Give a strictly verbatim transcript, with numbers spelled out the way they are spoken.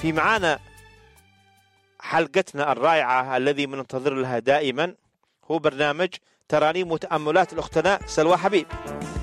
في معانا حلقتنا الرائعة الذي مننتظر لها دائما، هو برنامج ترانيم وتأملات الأختنا سلوى حبيب.